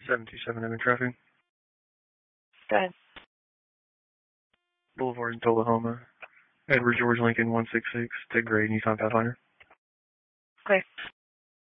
727 in traffic. Go ahead. Boulevard in Tullahoma. Edward George Lincoln 166 to grade Nissan Pathfinder. Okay.